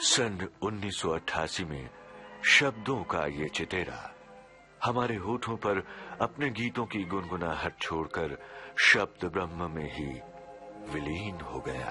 सन 1988 में शब्दों का ये चितेरा हमारे होठों पर अपने गीतों की गुनगुनाहट छोड़कर शब्द ब्रह्म में ही विलीन हो गया।